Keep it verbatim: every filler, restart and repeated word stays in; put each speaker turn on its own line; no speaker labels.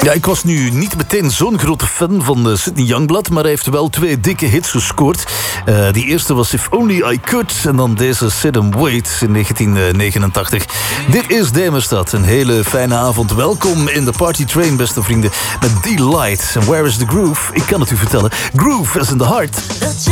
Ja, ik was nu niet meteen zo'n grote fan van uh, Sidney Youngblood, maar hij heeft wel twee dikke hits gescoord. Uh, die eerste was If Only I Could en dan deze Sit and Wait in negentien negenentachtig. Dit is Demerstad. Een hele fijne avond. Welkom in de Party Train, beste vrienden, met Delight. En Where is the Groove? Ik kan het u vertellen. Groove is in the heart.